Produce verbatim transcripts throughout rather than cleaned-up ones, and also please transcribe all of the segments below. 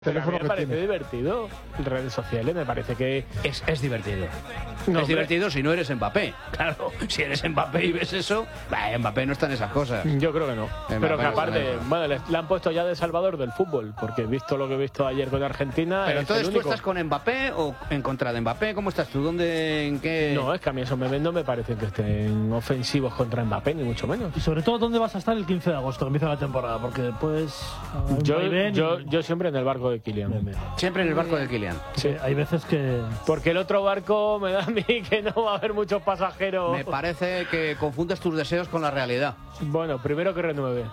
Pero a mí me que parece tiene. divertido. Redes sociales me parece que... Es, es divertido. No, es divertido si no eres Mbappé. Claro, si eres Mbappé y ves eso, bah, Mbappé no está en esas cosas. Yo creo que no. Mbappé Pero que no aparte, está en eso. bueno, le, le han puesto ya de salvador del fútbol, porque he visto lo que he visto ayer con Argentina. Pero es entonces el tú único. estás con Mbappé o en contra de Mbappé. ¿Cómo estás tú? ¿Dónde, en qué? No, es que a mí esos memes no me parecen que estén ofensivos contra Mbappé, ni mucho menos. Y sobre todo, ¿dónde vas a estar el quince de agosto, que empieza la temporada? Porque después... hay un Yo, vaivén yo, y- yo siempre en el barco de Kylian. Siempre en el barco de Kylian. Sí. Hay veces que... Porque el otro barco me da a mí que no va a haber muchos pasajeros. Me parece que confundes tus deseos con la realidad. Bueno, primero que renueve.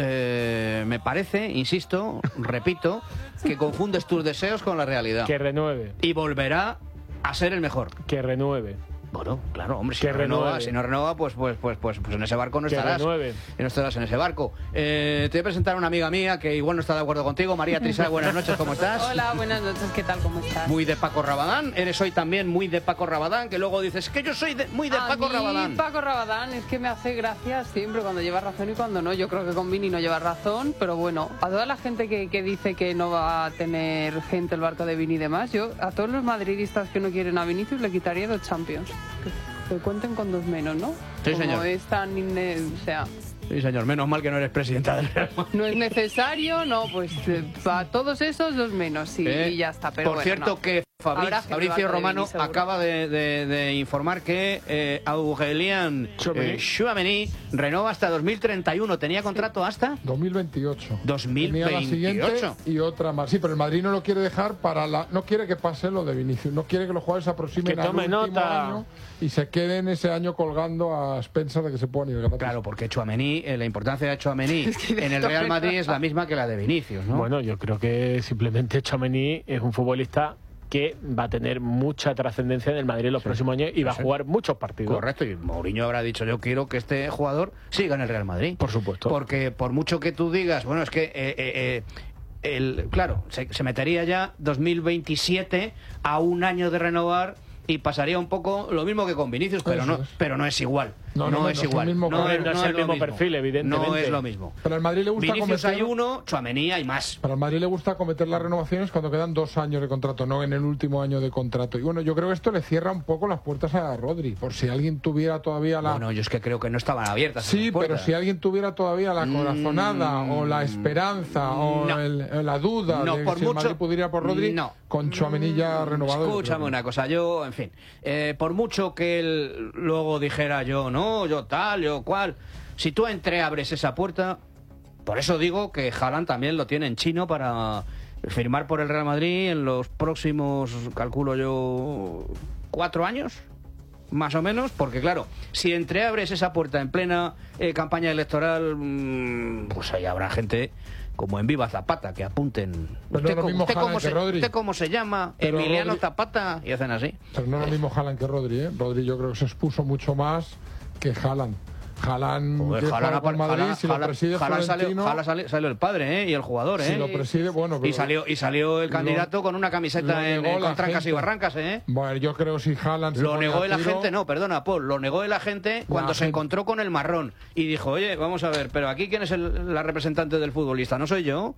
Eh, me parece, insisto, repito, que confundes tus deseos con la realidad. Que renueve. Y volverá a ser el mejor. Que renueve. Bueno, claro, hombre, si Que no renueva, renueve. si no renueva, pues, pues, pues, pues, pues en ese barco no Que estarás. renueve. No estarás en ese barco. Eh, te voy a presentar a una amiga mía que igual no está de acuerdo contigo. María Trisá, buenas noches, ¿cómo estás? Hola, buenas noches, ¿qué tal? ¿Cómo estás? Muy de Paco Rabadán. Eres hoy también muy de Paco Rabadán, que luego dices que yo soy de- muy de a Paco mí, Rabadán. Paco Rabadán es que me hace gracia siempre cuando lleva razón y cuando no. Yo creo que con Vini no lleva razón, pero bueno, a toda la gente que, que dice que no va a tener gente el barco de Vini y demás, yo a todos los madridistas que no quieren a Vinicius le quitaría dos Champions. Que, que cuenten con dos menos, ¿no? Sí, Como señor. es tan inne- o sea, Sí, señor, menos mal que no eres presidenta del Real Madrid. no es necesario, no, pues eh, para todos esos dos menos, sí, Eh, y ya está. Pero Por bueno, cierto, no. que Fabri- Habrá gente Fabricio barco de Romano Vini, seguro. acaba de, de- de informar que eh, Aurélien Tchouaméni. eh, Tchouaméni renova hasta dos mil treinta y uno. ¿Tenía contrato hasta? dos mil veintiocho. dos mil Tenía la siguiente veintiocho. y otra más. Sí, pero el Madrid no lo quiere dejar para la... No quiere que pase lo de Vinicius. No quiere que los jugadores se aproximen Que al tome último nota. año y se queden ese año colgando a expensas de que se puedan ir gratis. Claro, porque Tchouaméni, eh, la importancia de Tchouaméni que en el esto Real me- Madrid es la misma que la de Vinicius, ¿no? Bueno, yo creo que simplemente Tchouaméni es un futbolista que va a tener mucha trascendencia en el Madrid en los próximos años y va a sí. jugar muchos partidos. Correcto, y Mourinho habrá dicho, yo quiero que este jugador siga en el Real Madrid. Por supuesto. Porque por mucho que tú digas, bueno, es que, eh, eh, eh, el, claro, se, se metería ya dos mil veintisiete a un año de renovar y pasaría un poco lo mismo que con Vinicius, pero Eso no, es. pero no es igual. No, No, no, no es es el igual. mismo no, carril. es, No es no el lo mismo mismo. perfil, evidentemente. No es lo mismo. Pero al Madrid le gusta Vinicius cometer... hay uno, Tchouaméni hay más. Para el Madrid le gusta cometer las renovaciones cuando quedan dos años de contrato, no en el último año de contrato. Y bueno, yo creo que esto le cierra un poco las puertas a Rodri, por si alguien tuviera todavía la... Bueno, yo es que creo que no estaban abiertas. Sí, esas pero puertas. si alguien tuviera todavía la corazonada Mm, o la esperanza o no. el- o la duda No, de por si el mucho- Madrid pudiera ir por Rodri, no. con Tchouaméni ya renovado... yo creo Escúchame que- una cosa, yo, en fin, eh, por mucho que él luego dijera yo no, yo tal, yo cual, si tú entreabres esa puerta, por eso digo que Haaland también lo tiene en chino para firmar por el Real Madrid en los próximos, calculo yo, cuatro años. Más o menos, porque claro, si entreabres esa puerta en plena eh, campaña electoral, mmm, pues ahí habrá gente como en Viva Zapata que apunten. Pero no es lo co- mismo cómo Haaland que se, Rodri. ¿Usted cómo se llama? Pero Emiliano Rodri- Zapata, y hacen así. Pero no es lo mismo Haaland que Rodri, ¿eh? Rodri yo creo que se expuso mucho más que Haaland. Haaland, Joder, quiere Haaland jugar por apar- Madrid, Haaland- si lo Haaland- preside Haaland salió, Florentino... Haaland salió- salió el padre, ¿eh? Y el jugador, ¿eh? Si lo preside, bueno... Y pero- salió, y salió el Lo- candidato con una lo camiseta en, negó en- la con trancas y gente. barrancas, ¿eh? Bueno, yo creo que si Haaland... se Lo pone negó a el tiro- agente, no, perdona, Paul, lo negó el agente cuando se gente- encontró con el marrón y dijo, oye, vamos a ver, pero aquí quién es el- la representante del futbolista, no soy yo.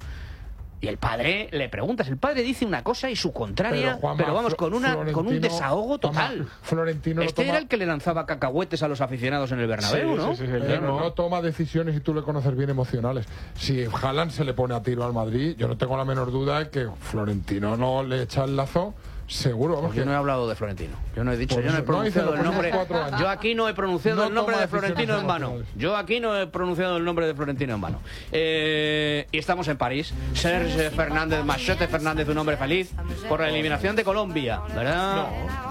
Y el padre le preguntas, el padre dice una cosa y su contraria, pero, Juanma, vamos, Flo- con una con un Florentino desahogo total. toma- Florentino no Este toma- era el que le lanzaba cacahuetes a los aficionados en el Bernabéu, Sí, ¿no? sí, sí, sí, el Pero mismo. no toma decisiones y tú le conoces bien emocionales. Si Haaland se le pone a tiro al Madrid, yo no tengo la menor duda de que Florentino no le echa el lazo, seguro. Vamos, Pues yo que- no he hablado de Florentino. Yo no he dicho, Por yo no he eso, no, dice pronunciado los el nombre. próximos cuatro años. Yo aquí no he pronunciado No el nombre toma de decisiones Florentino en vano. emocionales. Yo aquí no he pronunciado el nombre de Florentino en vano. Eh, y estamos en París. Serge Fernández, Machote Fernández, un hombre feliz por la eliminación de Colombia, ¿verdad?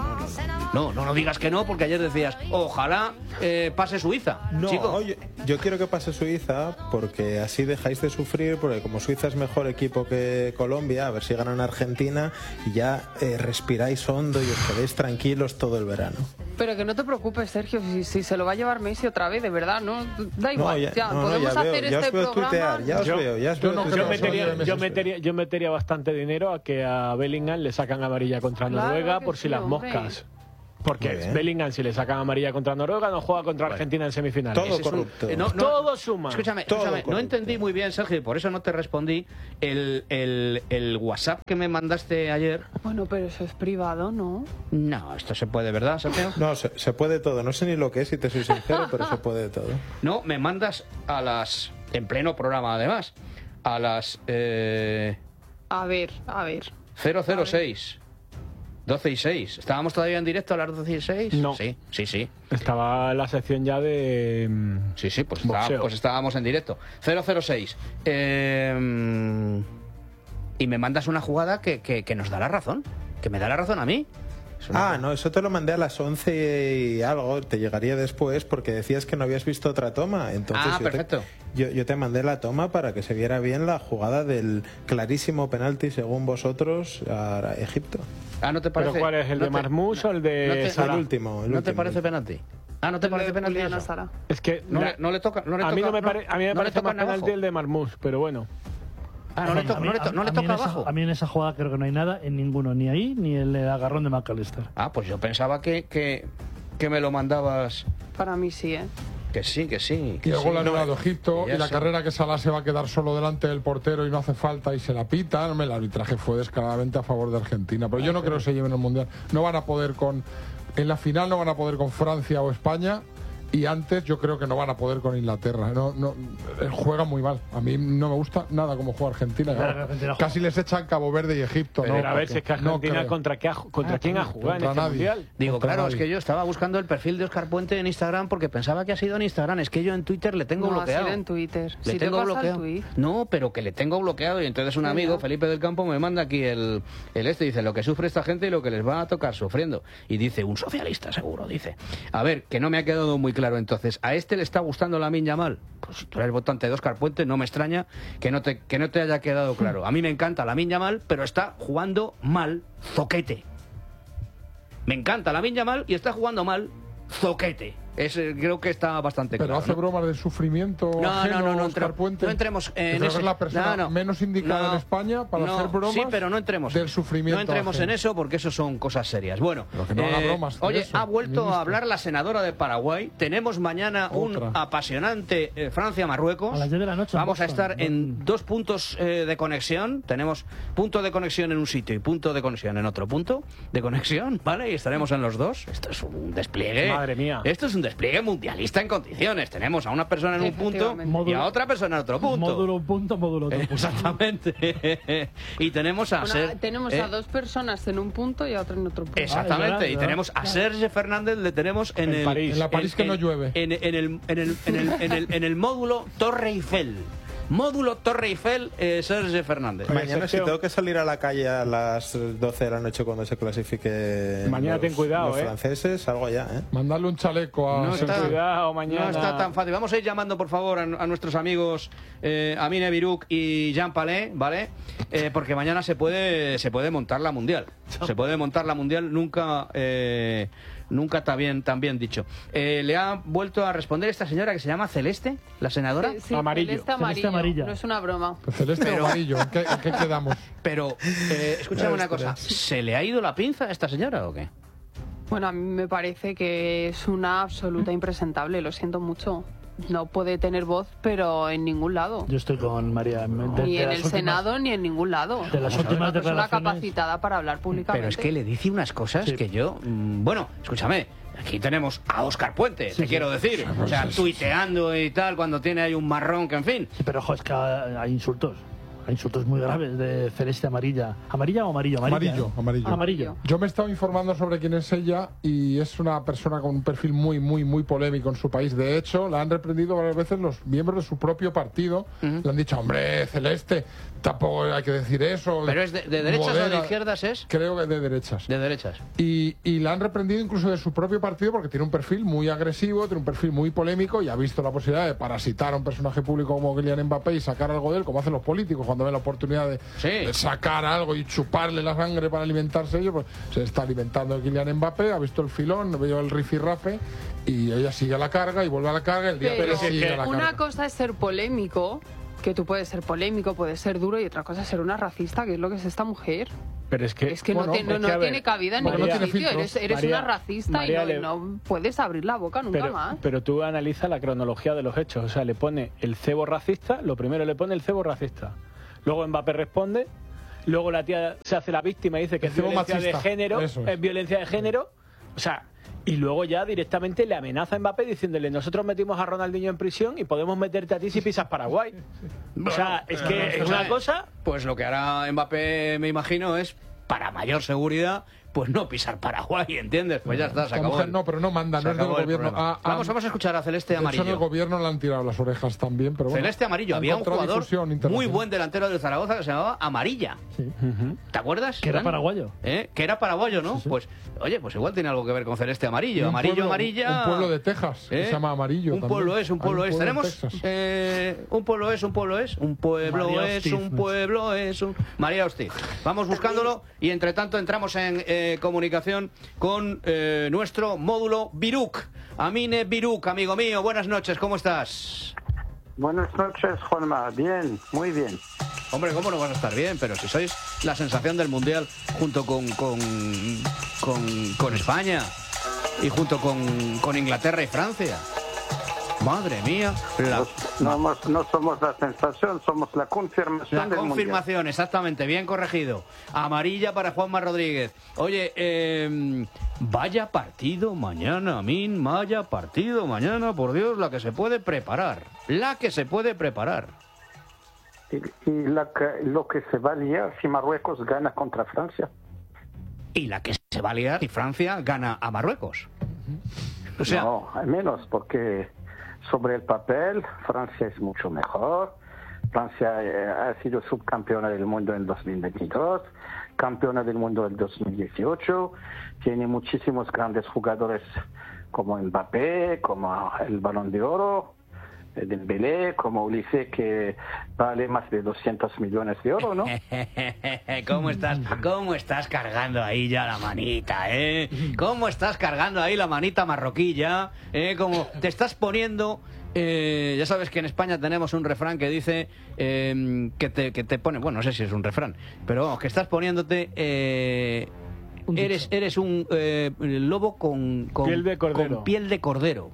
No, no, no digas que no, porque ayer decías, ojalá eh, pase Suiza. No, chico. oye, yo quiero que pase Suiza porque así dejáis de sufrir, porque como Suiza es mejor equipo que Colombia, a ver si ganan Argentina y ya eh, respiráis hondo y os quedéis tranquilos todo el verano. Pero que no te preocupes, Sergio, si, si se lo va a llevar Messi otra vez, de verdad, ¿no? Da igual, ya, ya, no, no, podemos ya hacer veo, ya este os veo programa. tuitear, ya os Yo- veo, ya os yo veo no tuitear. Yo creo que metería, Messi yo, se- metería, yo metería bastante dinero a que a Bellingham le sacan amarilla contra Claro Noruega que por si sí, las hombre. moscas. Porque Bellingham, si le sacan amarilla contra Noruega, no juega contra bueno, Argentina en semifinales. Todo corrupto. Un, eh, no, no, todo suma. Escúchame, todo escúchame no entendí muy bien, Sergio, por eso no te respondí el, el, el WhatsApp que me mandaste ayer. Bueno, pero eso es privado, ¿no? No, esto se puede, ¿verdad, Sergio? No, se, se puede todo. No sé ni lo que es, si te soy sincero, pero se puede todo. No, me mandas a las... En pleno programa, además. A las... Eh, a ver, a ver. cero cero seis. doce y seis. ¿Estábamos todavía en directo a las doce y seis? No. Sí, sí, sí. Estaba en la sección ya de... Sí, sí, pues, estaba, pues estábamos en directo. cero cero seis. Eh, y me mandas una jugada que, que, que nos da la razón. Que me da la razón a mí. Ah, no, eso te lo mandé a las once y algo, te llegaría después porque decías que no habías visto otra toma. Entonces ah, yo perfecto. Te, yo, yo te mandé la toma para que se viera bien la jugada del clarísimo penalti, según vosotros, a Egipto. Ah, ¿no te parece? ¿Pero cuál es? ¿El no de te, Marmoush o el de no te, Salah? El último. El ¿No último. te parece penalti? Ah, ¿no te parece penalti eso? Es que no, la, le, no le toca... No le a toca, mí no me, pare, a mí me no parece más penalti el de Marmoush, pero bueno. Ah, no le, to, mí, no le, to, no le toca esa, abajo. a mí en esa jugada creo que no hay nada en ninguno, ni ahí ni el agarrón de McAllister. Ah, pues yo pensaba que, que, que me lo mandabas. Para mí sí, ¿eh? Que sí, que sí. Que y el sí. gol ha ganado Egipto y la sí. carrera que Salah se va a quedar solo delante del portero y no hace falta y se la pitan. El arbitraje fue descaradamente a favor de Argentina. Pero yo no creo que se lleven el Mundial. No van a poder con... En la final no van a poder con Francia o España. Y antes yo creo que no van a poder con Inglaterra. No, no, juegan muy mal. A mí no me gusta nada como juega Argentina. Claro, Argentina casi les echan Cabo Verde y Egipto. Pero ¿no? a ver si es que Argentina no contra, qué ha, contra ah, quién ha jugado en este nadie. Mundial. Digo, Contra claro, nadie. es que yo estaba buscando el perfil de Óscar Puente en Instagram porque pensaba que ha sido en Instagram. Es que yo en Twitter le tengo no, bloqueado. Ha sido en Twitter. Le si tengo te bloqueado. Tweet. No, pero que le tengo bloqueado y entonces un amigo, Felipe del Campo, me manda aquí el, el este, dice lo que sufre esta gente y lo que les va a tocar sufriendo. Y dice, un socialista seguro, dice. A ver, que no me ha quedado muy claro entonces. ¿A este le está gustando Lamine Yamal? Pues si tú eres votante de Óscar Puente, no me extraña que no te, que no te haya quedado claro. A mí me encanta Lamine Yamal, pero está jugando mal, zoquete. Me encanta Lamine Yamal y está jugando mal, zoquete. Es, creo que está bastante pero claro. Pero hace ¿no? bromas de sufrimiento. No, ajeno, no, no, no, Óscar entre, Puente. no entremos en Esa ese. es la persona no, no, menos indicada no, en España para no, hacer bromas. Sí, pero no entremos. Del sufrimiento. No entremos ajeno. en eso porque eso son cosas serias. Bueno, pero que no haga bromas de oye, eso, ha vuelto ministro. a hablar la senadora de Paraguay. Tenemos mañana Otra. un apasionante eh, Francia-Marruecos. A las diez de la noche. Vamos a Boston. estar en dos puntos eh, de conexión. Tenemos punto de conexión en un sitio y punto de conexión en otro punto de conexión, ¿vale? Y estaremos en los dos. Esto es un despliegue. Madre mía. Esto es un despliegue mundialista en condiciones. Tenemos a una persona en un punto y a otra persona en otro punto. Módulo un punto, módulo otro punto. Exactamente. Y tenemos a Bueno, Ser, tenemos ¿eh? a dos personas en un punto y a otra en otro punto. Exactamente. Ah, y ya, tenemos a ya. Serge Fernández, le tenemos en, En el París. En la París que no llueve. En, en el, en, el, en, el, en, el, en el módulo Torre Eiffel. Módulo Torre Eiffel, eh, Serge Fernández. Oye, Mañana, Sergio, si tengo que salir a la calle a las doce de la noche cuando se clasifique Mañana los, ten cuidado, los ¿eh? franceses, salgo ya, ¿eh? Mandarle un chaleco a No está, Sergio. Cuidado, mañana. no está tan fácil. Vamos a ir llamando, por favor, a, a nuestros amigos eh, Amine Biruk y Jean Palais, ¿vale? Eh, porque mañana se puede se puede montar la mundial. Se puede montar la mundial, nunca eh, nunca tan bien, tan bien dicho. Eh, le ha vuelto a responder esta señora que se llama Celeste, la senadora. Sí, sí, Amarillo. Celeste amarillo. Celeste amarilla. No es una broma. Pues celeste Pero- o amarillo, ¿en qué, en qué quedamos? Pero, eh, escúchame una cosa. ¿Se le ha ido la pinza a esta señora o qué? Bueno, a mí me parece que es una absoluta impresentable, lo siento mucho. No puede tener voz, pero en ningún lado. Yo estoy con María. De, Ni de en las el últimas- Senado ni en ningún lado. De las Es últimas una persona declaraciones- capacitada para hablar públicamente. Pero es que le dice unas cosas Sí. que yo... mm, Bueno, escúchame. Aquí tenemos a Óscar Puente, te sí. quiero decir. O sea, tuiteando y tal, cuando tiene ahí un marrón que, en fin. Sí, pero ojo, es que hay insultos. Hay insultos muy graves de celeste amarilla. ¿Amarilla o amarillo? Amarilla, Amarillo, ¿eh? amarillo. Amarillo. Yo me he estado informando sobre quién es ella y es una persona con un perfil muy, muy, muy polémico en su país. De hecho, la han reprendido varias veces los miembros de su propio partido. Le han dicho, hombre, Celeste, tampoco hay que decir eso. ¿Pero es de, de derechas o de Modera". izquierdas es? Creo que de derechas. De derechas. Y, y la han reprendido incluso de su propio partido porque tiene un perfil muy agresivo, tiene un perfil muy polémico y ha visto la posibilidad de parasitar a un personaje público como Kylian Mbappé y sacar algo de él, como hacen los políticos cuando ven la oportunidad de, Sí. de sacar algo y chuparle la sangre para alimentarse ellos. Pues se está alimentando de Kylian Mbappé, ha visto el filón, veo el rifirrafe y ella sigue a la carga y vuelve a la carga el día Pero que sigue a la una carga. cosa es ser polémico, que tú puedes ser polémico, puedes ser duro, y otra cosa es ser una racista, que es lo que es esta mujer. Pero es que, Es que Bueno, no, tiene, es no que, a ver, tiene cabida en María, ningún no tiene sitio. filtros. Eres, eres María- una racista María y le- no, no puedes abrir la boca nunca pero, más. pero tú analiza la cronología de los hechos. O sea, le pone el cebo racista, lo primero le pone el cebo racista. Luego Mbappé responde, luego la tía se hace la víctima y dice que El es cebo violencia machista, de género, eso es. es. violencia de género. O sea, y luego ya directamente le amenaza a Mbappé diciéndole, nosotros metimos a Ronaldinho en prisión y podemos meterte a ti si pisas Paraguay. O sea, es que es una cosa... Pues lo que hará Mbappé, me imagino, es, para mayor seguridad, pues no pisar Paraguay, ¿entiendes? Pues ya está, se Esta acabó. mujer el- no, pero no manda, se no es del acabó el gobierno. problema. Ah, ah, vamos, vamos a escuchar a Celeste De hecho, en el Amarillo. gobierno le han tirado las orejas también, pero bueno. Celeste Amarillo, han había un encontrado jugador difusión muy internacional. buen delantero del Zaragoza que se llamaba Amarilla. ¿Te acuerdas? Que era Fran? paraguayo. ¿Eh? Que era paraguayo, ¿no? Pues, oye, pues igual tiene algo que ver con Celeste Amarillo. Un Amarillo, pueblo- amarilla. Un pueblo de Texas, que ¿Eh? se llama Amarillo. Un también. pueblo es, un Hay pueblo es. en Tenemos Texas. eh, un pueblo es, un pueblo es, un pueblo María es, Hostiz. un pueblo es, un María Hostiz. Vamos buscándolo y entre tanto entramos en eh, comunicación con eh, nuestro módulo Biruk. Amine Biruk, amigo mío, buenas noches, ¿cómo estás? Buenas noches, Juanma. Bien, muy bien. Hombre, ¿cómo no vas a estar bien? Pero si sois la sensación del Mundial junto con, con, con, con España y junto con, con Inglaterra y Francia. Madre mía. La, No, hemos- no somos la sensación, somos la confirmación la del confirmación, exactamente, bien corregido. Amarilla para Juanma Rodríguez. Oye, eh, vaya partido mañana, Amin, vaya partido mañana, por Dios, la que se puede preparar. La que se puede preparar. Mundial. Y, y la que- lo que se va a liar si Marruecos gana contra Francia. Y la que se va a liar si Francia gana a Marruecos. O sea, No, al menos, porque sobre el papel Francia es mucho mejor. Francia eh, ha sido subcampeona del mundo en dos mil veintidós, campeona del mundo en dos mil dieciocho, tiene muchísimos grandes jugadores como Mbappé, como el Balón de Oro, eh, Dembélé, como Ulises, que vale más de doscientos millones de oro, ¿no? ¿Cómo estás, ¿Cómo estás cargando ahí ya la manita, eh? ¿Cómo estás cargando ahí la manita marroquilla? ¿Eh? Como te estás poniendo... eh, ya sabes que en España tenemos un refrán que dice eh, que, te, que te pone... Bueno, no sé si es un refrán, pero vamos, que estás poniéndote... eh, Un dicho. eres, eres un eh, lobo con, con, Piel de cordero. con piel de cordero.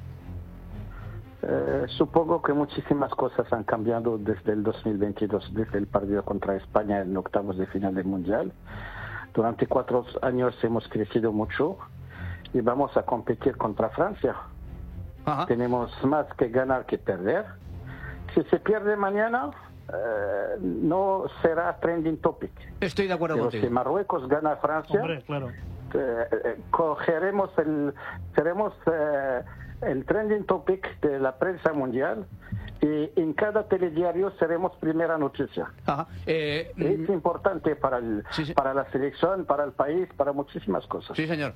Eh, supongo que muchísimas cosas han cambiado desde el dos mil veintidós, desde el partido contra España en octavos de final del Mundial. Durante cuatro años hemos crecido mucho y vamos a competir contra Francia. Ajá. Tenemos más que ganar que perder. Si se pierde mañana, eh, no será trending topic. Estoy de acuerdo Pero si contigo. Marruecos gana a Francia, Hombre, claro. eh, eh, cogeremos el, seremos eh, el trending topic de la prensa mundial y en cada telediario seremos primera noticia. Ajá. Eh, Es importante para, el, Sí, sí. para la selección, para el país, para muchísimas cosas. Sí, señor.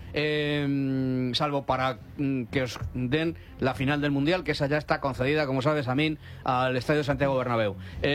Eh, salvo para mm, que os den la final del Mundial, que esa ya está concedida, como sabes, Amin, al Estadio Santiago Bernabéu.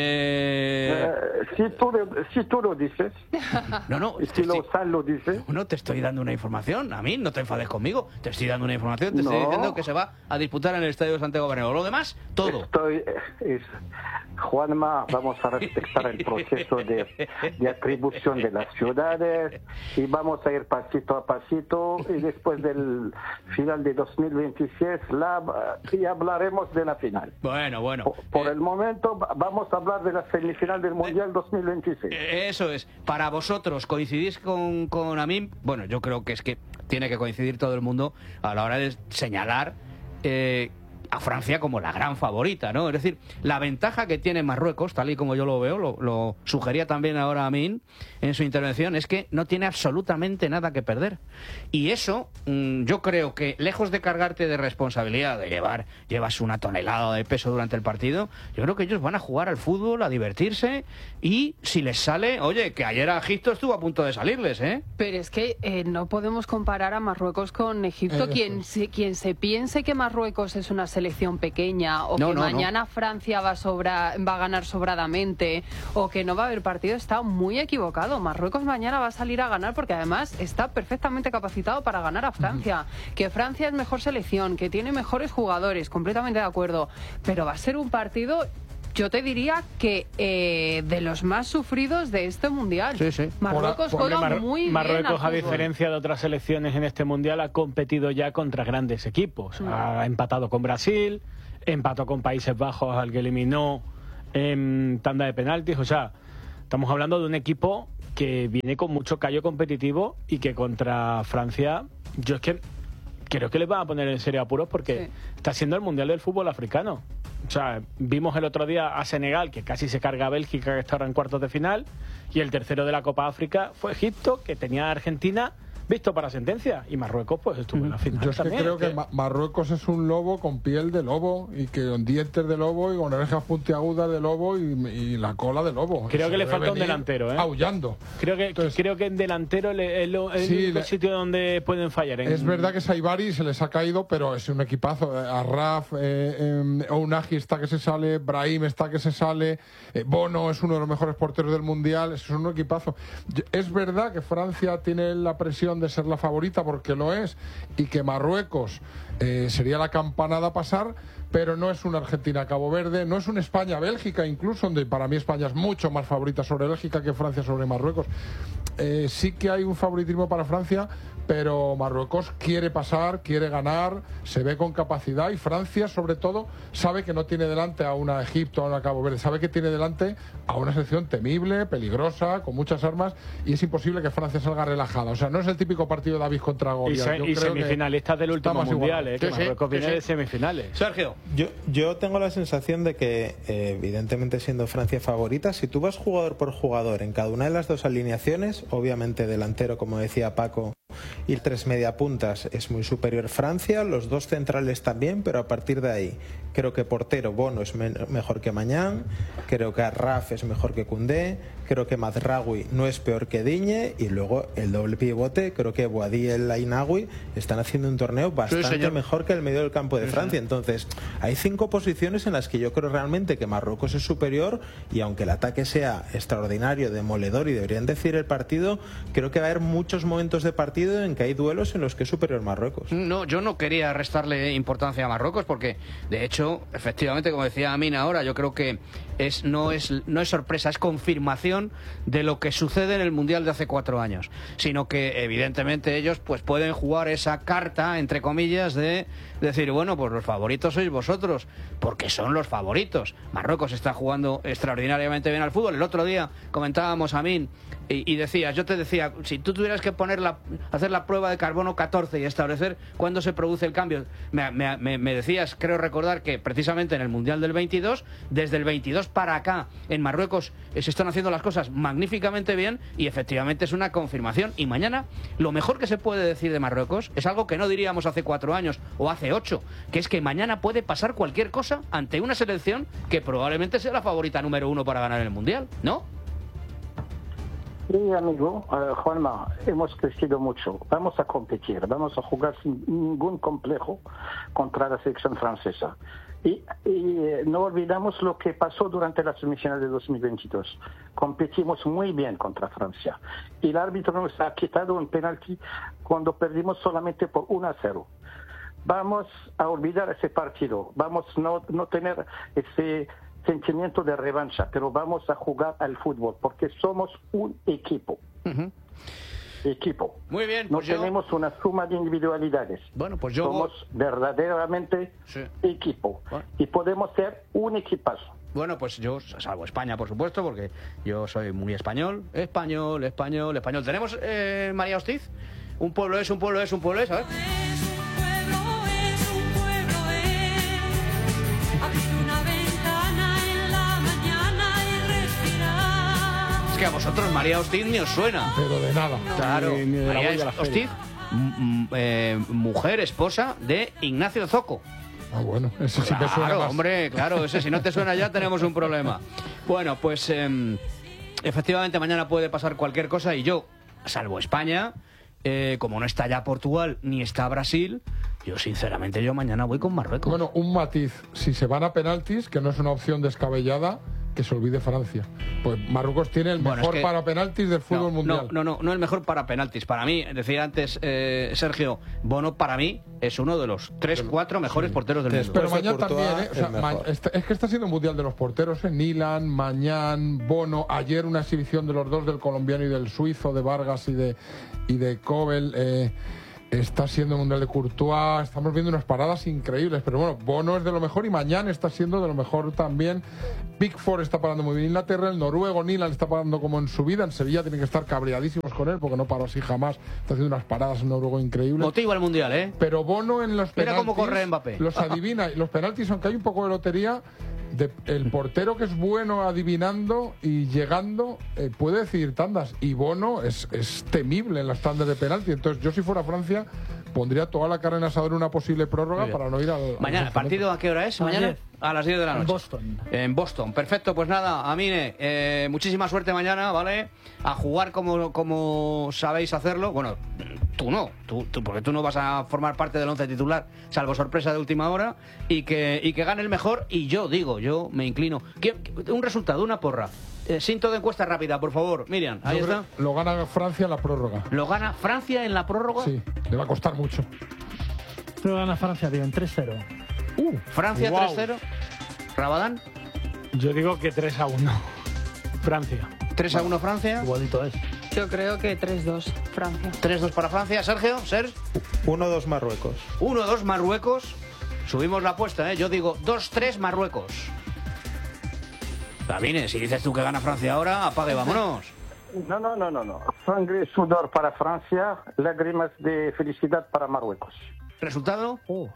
Eh, Eh, si, tú, lo- si tú lo dices, no, no, y te si estoy, Lozano lo dice, no te estoy dando una información, Amin, no te enfades conmigo. Te estoy dando una información, te estoy No. diciendo que se va a disputar en el Estadio Santiago Bernabéu. Lo demás, todo. estoy, eh, es, Juanma, vamos a respetar el proceso de, de atribución de las ciudades y vamos a ir pasito a pasito y después del final de dos mil veintiséis la, y hablaremos de la final. Bueno, bueno. Por, por Eh, el momento va- vamos a hablar de la semifinal del Mundial dos mil veintiséis. Eh, Eso es. Para vosotros, ¿coincidís con, con Amin? Bueno, yo creo que es que tiene que coincidir todo el mundo a la hora de señalar eh, a Francia como la gran favorita, ¿no? Es decir, la ventaja que tiene Marruecos, tal y como yo lo veo, lo, lo sugería también ahora Amin en su intervención, es que no tiene absolutamente nada que perder. Y eso, mm, yo creo que, lejos de cargarte de responsabilidad, de llevar, llevas una tonelada de peso durante el partido, yo creo que ellos van a jugar al fútbol, a divertirse, y si les sale, oye, que ayer a Egipto estuvo a punto de salirles, ¿eh? Pero es que eh, no podemos comparar a Marruecos con Egipto. Eh, quien, se, quien se piense que Marruecos es una selección pequeña o No, que no, mañana Francia va, a sobra, va a ganar sobradamente o que no va a haber partido está muy equivocado. Marruecos mañana va a salir a ganar porque además está perfectamente capacitado para ganar a Francia. Que Francia es mejor selección, que tiene mejores jugadores, completamente de acuerdo. Pero va a ser un partido yo te diría que eh, de los más sufridos de este mundial. Sí, sí. Marruecos Porque juega Mar- muy Marruecos, bien. a al fútbol. diferencia de otras selecciones en este mundial, ha competido ya contra grandes equipos. Mm. Ha empatado con Brasil, empató con Países Bajos, al que eliminó en tanda de penaltis. O sea, estamos hablando de un equipo que viene con mucho callo competitivo y que contra Francia, yo es que creo que les van a poner en serio apuros porque Sí. está siendo el mundial del fútbol africano. O sea, vimos el otro día a Senegal, que casi se carga a Bélgica, que está ahora en cuartos de final, y el tercero de la Copa África fue Egipto, que tenía a Argentina visto para sentencia, y Marruecos pues estuvo en la final Yo es que también. creo que Ma- Marruecos es un lobo con piel de lobo y que con dientes de lobo y con orejas puntiagudas de lobo y, y la cola de lobo. Creo Se que le debe falta un venir delantero, ¿eh? Aullando. Creo que, Entonces- creo que en delantero le- es lo- es Sí, el único le- sitio donde pueden fallar. En- Es verdad que Saibari se les ha caído, pero es un equipazo. Arraf, eh, eh, Ounahi está que se sale, Brahim está que se sale, eh, Bono es uno de los mejores porteros del Mundial, es un equipazo. Yo- Es verdad que Francia tiene la presión de ser la favorita porque lo es y que Marruecos eh, sería la campanada a pasar, pero no es una Argentina-Cabo Verde, no es una España-Bélgica incluso, donde para mí España es mucho más favorita sobre Bélgica que Francia sobre Marruecos. Eh, sí que hay un favoritismo para Francia, pero Marruecos quiere pasar, quiere ganar, se ve con capacidad y Francia, sobre todo, sabe que no tiene delante a una Egipto, a una Cabo Verde, sabe que tiene delante a una selección temible, peligrosa, con muchas armas y es imposible que Francia salga relajada. O sea, no es el típico partido de David contra y, Goliat. se- Yo y creo que semifinalistas del último estamos mundial, igual. eh, que Sí, sí, Marruecos sí, viene sí. de semifinales. Sergio. Yo, yo tengo la sensación de que, eh, evidentemente siendo Francia favorita, si tú vas jugador por jugador en cada una de las dos alineaciones, obviamente delantero, como decía Paco, y tres mediapuntas es muy superior Francia, los dos centrales también, pero a partir de ahí creo que portero Bono es me- mejor que Mañán, creo que Arraf es mejor que Koundé, creo que Mazraoui no es peor que Digne y luego el doble pivote, creo que Boadí y el Ainaoui están haciendo un torneo bastante señor. mejor que el medio del campo de Francia. Entonces, hay cinco posiciones en las que yo creo realmente que Marruecos es superior y aunque el ataque sea extraordinario, demoledor y deberían decir el partido, creo que va a haber muchos momentos de partido en que hay duelos en los que es superior Marruecos. No, yo no quería restarle importancia a Marruecos porque, de hecho, efectivamente, como decía Amin ahora, yo creo que es no es no es sorpresa, es confirmación de lo que sucede en el Mundial de hace cuatro años, sino que evidentemente ellos pues pueden jugar esa carta, entre comillas, de decir, bueno, pues los favoritos sois vosotros, porque son los favoritos. Marruecos está jugando extraordinariamente bien al fútbol. El otro día comentábamos, Amin, y, y decías, yo te decía, si tú tuvieras que poner la, hacer la prueba de carbono catorce y establecer cuándo se produce el cambio, me, me, me, me decías, creo recordar que precisamente en el Mundial del veintidós, desde el veintidós para acá, en Marruecos eh, se están haciendo las cosas magníficamente bien y efectivamente es una confirmación. Y mañana, lo mejor que se puede decir de Marruecos es algo que no diríamos hace cuatro años o hace ocho, que es que mañana puede pasar cualquier cosa ante una selección que probablemente sea la favorita número uno para ganar el Mundial, ¿no? Sí, amigo, eh, Juanma, hemos crecido mucho. Vamos a competir, vamos a jugar sin ningún complejo contra la selección francesa. Y, y eh, no olvidamos lo que pasó durante la semifinal de dos mil veintidós. Competimos muy bien contra Francia. Y el árbitro nos ha quitado un penalti cuando perdimos solamente por uno a cero. Vamos a olvidar ese partido, vamos a no, no tener ese sentimiento de revancha, pero vamos a jugar al fútbol porque somos un equipo. Uh-huh. Equipo. Muy bien, No pues yo- tenemos una suma de individualidades. Bueno, pues yo... Somos verdaderamente Sí. equipo Bueno. y podemos ser un equipazo. Bueno, pues yo, salvo España, por supuesto, porque yo soy muy español. Español, español, español. ¿Tenemos, eh, María Hostiz? Un pueblo es, un pueblo es, un pueblo es, a ver. Es un pueblo, es un pueblo, es abrir una ventana en la mañana y respirar. Es que a vosotros María Hostiz ni os suena. Pero de nada. Claro, Ni- ni de la María boya a la Hostiz, feria. m- m- eh, mujer, esposa de Ignacio Zoco. Ah, bueno, eso sí que suena Claro, más. hombre, claro, ese si no te suena ya tenemos un problema. Bueno, pues eh, efectivamente mañana puede pasar cualquier cosa y yo, salvo España, eh, como no está ya Portugal ni está Brasil, yo sinceramente yo mañana voy con Marruecos. Bueno, un matiz. Si se van a penaltis, que no es una opción descabellada, que se olvide Francia. Pues Marruecos tiene el Bueno, mejor es que- para penaltis del fútbol no, mundial. No, no, no, no el mejor para penaltis. Para mí, decía antes eh, Sergio, Bono para mí es uno de los tres, cuatro mejores porteros del mundo. Pero Después de mañana Courtois, también, ¿eh? O sea, el mejor. ma- está- es que está siendo el mundial de los porteros, ¿eh? Nilan, Mañán, Bono, ayer una exhibición de los dos, del colombiano y del suizo, de Vargas y de, y de Kobel. eh, Está siendo el mundial de Courtois, estamos viendo unas paradas increíbles, pero bueno, Bono es de lo mejor y Mañán está siendo de lo mejor también. Pickford está parando muy bien Inglaterra, el noruego Nilan está parando como en su vida, en Sevilla tienen que estar cabreadísimos con él porque no paró así jamás, está haciendo unas paradas en noruego increíbles. Motiva el mundial, ¿eh? Pero Bono en los Mira penaltis cómo corre Mbappé. los adivina, y los penaltis, aunque hay un poco de lotería, de- el portero que es bueno adivinando y llegando eh, puede decidir tandas, y Bono es, es temible en las tandas de penalti. Entonces yo, si fuera Francia, pondría toda la carne en asador en una posible prórroga para no ir al... al Mañana, ¿el partido a qué hora es? A las ¿Mañana? diez. A las diez de la En noche. Boston. En Boston, perfecto. Pues nada, Amine, eh, muchísima suerte mañana, ¿vale? A jugar como, como sabéis hacerlo. Bueno, tú no, tú, tú, porque tú no vas a formar parte del once titular, salvo sorpresa de última hora, y que, y que gane el mejor. Y yo digo, yo me inclino. ¿Qué- Un resultado, una porra. Eh, Cinto de encuesta rápida, por favor. Miriam, ahí Yo creo- está. Lo gana Francia en la prórroga. Lo gana Francia en la prórroga. Sí, le va a costar mucho. Creo que gana Francia, bien, tres cero. Francia Wow. tres cero. Rabadán, Yo digo que tres a uno. Francia. tres a uno Francia. Igualito es. Yo creo que tres dos, Francia. tres dos para Francia. Sergio, Sergio. uno dos Marruecos. uno dos Marruecos. Subimos la apuesta, ¿eh? Yo digo dos tres Marruecos. También, si dices tú que gana Francia ahora, apague, vámonos. No, no, no, no, no. Sangre y sudor para Francia, lágrimas de felicidad para Marruecos. ¿Resultado?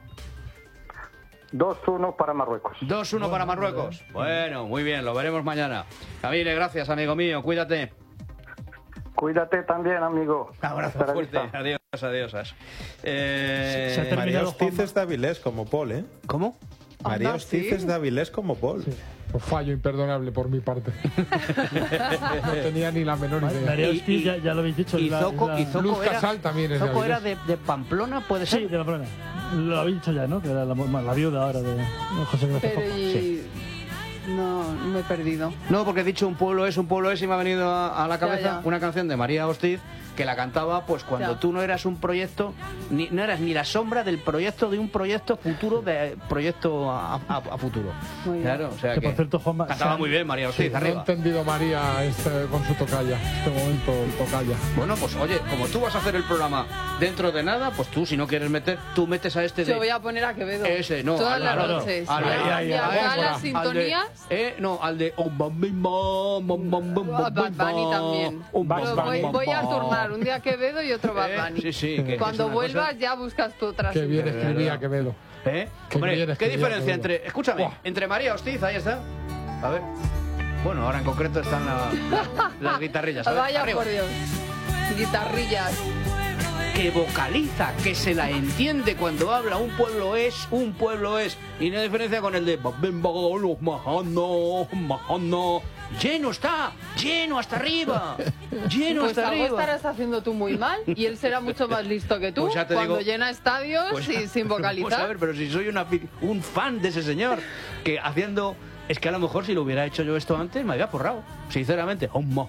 dos uno para Marruecos. dos uno para Marruecos. Bueno, muy bien, lo veremos mañana. Camille, gracias, amigo mío. Cuídate. Cuídate también, amigo. Abrazo Hasta la fuerte. vista. Adiós, adiós. Eh, Se ha terminado, María Hostiz Juanma. es de Avilés como Paul, ¿eh? ¿Cómo? María Anda, Hostiz sí. es de Avilés como Paul. Pues fallo imperdonable por mi parte. No tenía ni la menor idea. María Y- Hostiz, y- ya, ya lo habéis dicho. y es la- Zoco- es la- y Zoco Luz era- Casal también es de ¿Zoco era Avilés. de, de Pamplona, puede ser? Sí, de la plana. Lo habéis dicho ya, ¿no? Que era la, la viuda ahora de José Ignacio Pero Zoco. y... No, me he perdido. No, porque he dicho un pueblo es, un pueblo es y me ha venido a, a la cabeza Ya, ya. una canción de María Hostiz que la cantaba pues cuando Ya. tú no eras un proyecto, ni, no eras ni la sombra del proyecto de un proyecto futuro, de proyecto a, a- a futuro. Muy bien. Claro, o sea Que que, por cierto, Juanma, cantaba se ha- muy bien María Hostiz, No he arriba. entendido María este, con su tocaya. Este momento, tocaya. Bueno, pues oye, como tú vas a hacer el programa dentro de nada, pues tú si no quieres meter, tú metes a este de... Yo voy a poner a Quevedo. Ese, no, Todas al- las al- noches. al- Y al- a- al- y al- acá al- las al de- sintonías. eh, no, al de... oh, bam, bim, bam, bam, bam, bam, A bam, Bad Bunny bam, también. oh, bam, Pero bam, voy, bam, voy a bam. turnar un día Quevedo y otro Bad Eh, Bunny. sí, sí, que- que Cuando es una vuelvas cosa- ya buscas tu otra Qué bien sintonía. escribía Quevedo. ¿Eh? Qué Hombre, bien ¿qué escribía diferencia Quevedo. entre... Escúchame, Buah. entre María Hostiz, ahí está. A ver. Bueno, ahora en concreto están la- la- las guitarrillas. A ver, Vaya arriba. por Dios. Guitarrillas. Que vocaliza, que se la entiende cuando habla. Un pueblo es, un pueblo es. Y no hay diferencia con el de... los majano, majano. Lleno está, lleno hasta arriba. Lleno Pues hasta algo arriba. estarás haciendo tú muy mal y él será mucho más listo que tú Pues ya te cuando digo- llena estadios Pues- y sin Pues a vocalizar. ver, pero si soy una fi- un fan de ese señor, que haciendo... Es que a lo mejor si lo hubiera hecho yo esto antes me había porrado, sinceramente.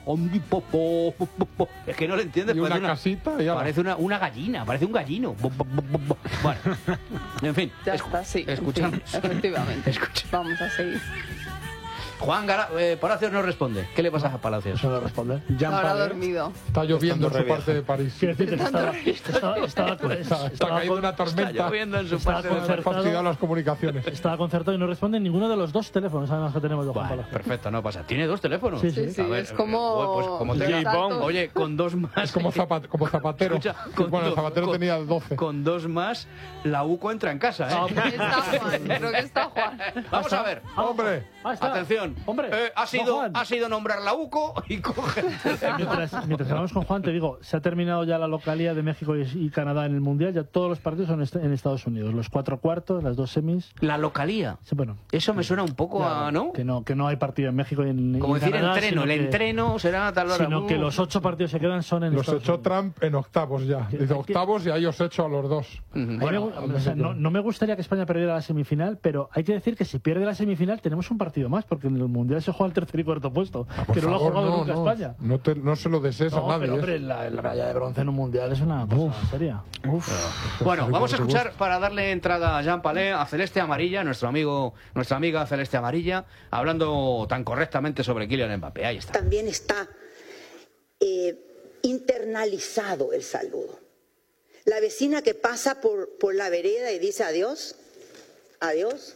Es que no lo entiendes. Y una parece casita y ala. parece una, una gallina, parece un gallino. Bueno, en fin. Ya escu- está, sí. en Escuchamos. fin, efectivamente. Escucha. Vamos a seguir. Juan Gara- eh, Palacios no responde. ¿Qué le pasa a Palacios? Eso no responde. Jean Ahora Paret. dormido. Está lloviendo en su Estando parte de París. Quiero decirte que estaba, estaba, estaba, con- Está, está estaba cayendo con- una Está tormenta. lloviendo en su Estaba parte de- concertado. Fastidiado las comunicaciones. estaba concertado y no responde ninguno de los dos teléfonos además que tenemos de Juan Bueno, Palacio. perfecto, no pasa. ¿Tiene dos teléfonos? Sí, Sí, sí, A ver, es como... eh, pues como los tenga- saltos. Oye, con dos más. Es como, zapat- como zapatero. Escucha, Bueno, el dos- zapatero con- tenía doce. Con dos más, la UCO entra en casa, ¿eh? Está Juan, creo que está Juan. Vamos a ver. ¡Hombre! Ah, está. Atención. Hombre. Eh, ha, Don sido, Juan. ha sido nombrar la UCO y coge. Mientras, mientras hablamos con Juan, te digo, se ha terminado ya la localía de México y, y Canadá en el Mundial. Ya todos los partidos son est- en Estados Unidos. Los cuatro cuartos, las dos semis. La localía. Sí, bueno, Eso me suena un poco a, ¿no? que no, que no hay partido en México y en, Como y en decir Canadá, entreno. sino El que- entreno será a tal hora. Sino que Uh. los ocho partidos que quedan son en Los Estados echó Unidos. Trump en octavos ya. Dice octavos y ahí os echo a los dos. Ujú. A mí me Bueno, gu- o sea, no, no me gustaría que España perdiera la semifinal, pero hay que decir que si pierde la semifinal tenemos un partido más, porque en el Mundial se juega el tercer y cuarto puesto, Ah, por que no lo ha favor, jugado no, nunca no, España. No, te- no se lo desees a No, nadie. pero ¿eh? hombre, la, la medalla de bronce en un Mundial es una cosa seria. Bueno, vamos a Por escuchar, para darle entrada a Jean Palé, a Celeste Amarilla, nuestro amigo, nuestra amiga Celeste Amarilla, hablando tan correctamente sobre Kylian Mbappé. Ahí está. También está eh, internalizado el saludo. La vecina que pasa por, por la vereda y dice adiós, adiós.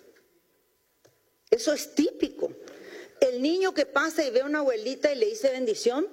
Eso es típico. El niño que pasa y ve a una abuelita y le dice bendición.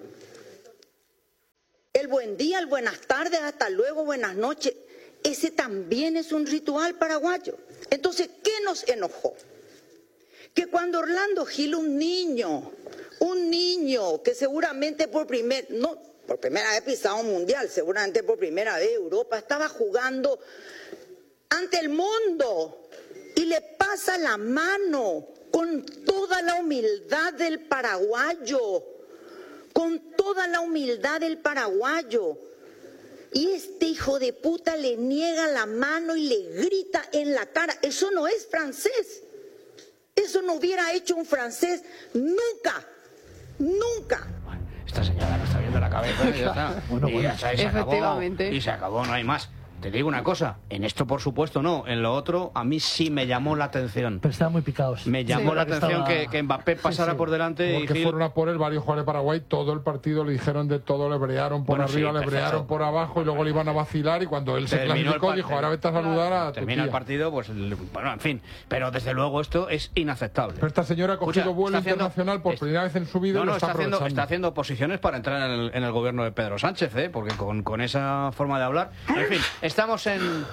El buen día, el buenas tardes, hasta luego, buenas noches. Ese también es un ritual paraguayo. Entonces, ¿qué nos enojó? Que cuando Orlando Gil, un niño, un niño que seguramente por primer, no, por primera vez pisado un mundial, seguramente por primera vez Europa, estaba jugando ante el mundo y le pasa la mano con toda la humildad del paraguayo, con toda la humildad del paraguayo. Y este hijo de puta le niega la mano y le grita en la cara. Eso no es francés. Eso no hubiera hecho un francés nunca, nunca. Esta señora no está viendo la cabeza y ya está. Bueno, y bueno. ya está, y se acabó, Efectivamente. y se acabó, no hay más. Te digo una cosa, en esto por supuesto no, en lo otro a mí sí me llamó la atención. Pero estaban muy picados. Me llamó Sí. la atención Estaba- que, que Mbappé pasara Sí, sí. por delante y Porque Gil... fueron a por él varios jugadores de Paraguay, todo el partido le dijeron de todo, le brearon por Bueno, arriba, sí, le perfecto. brearon por abajo y luego le iban a vacilar y cuando él se Terminó el clasificó par- dijo, ahora vete a saludar a tu Termina el tía". partido, pues el- bueno, en fin. Pero desde luego esto es inaceptable. Pero esta señora ha cogido Escucha, vuelo está haciendo- internacional por es- primera vez en su vida No, y no, lo está, está haciendo, aprovechando. está haciendo posiciones para entrar en el, en el gobierno de Pedro Sánchez, ¿eh? Porque con, con esa forma de hablar... En fin, estamos en...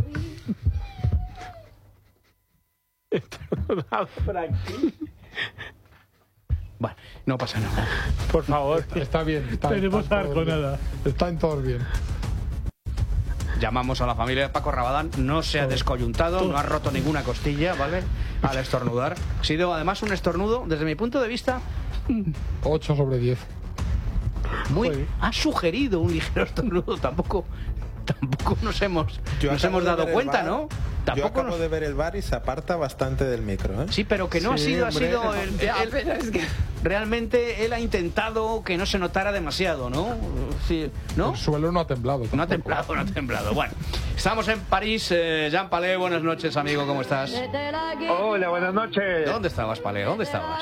Bueno, no pasa nada. Por favor. Está bien, está, Tenemos está en todos bien. arconada. Está en todos bien. Llamamos a la familia de Paco Rabadán, no se ha descoyuntado, no ha roto ninguna costilla, ¿vale? Al estornudar. Ha sido además un estornudo, desde mi punto de vista, ocho sobre diez. muy... Ha sugerido un ligero estornudo, tampoco... Tampoco nos hemos, Yo nos acabo hemos de dado ver el cuenta, bar, ¿no? Yo Tampoco acabo nos... de ver el bar y se aparta bastante del micro, ¿eh? Sí, pero que no ha Sí, sido, ha hombre. sido el- Ya, el- pero es que... realmente él ha intentado que no se notara demasiado, ¿no? Sí, ¿no? El suelo no ha temblado. No ha tampoco. temblado, no ha temblado. Bueno, estamos en París. Eh, Jean Palé, buenas noches, amigo, ¿cómo estás? Hola, buenas noches. ¿Dónde estabas, Palé? ¿Dónde estabas?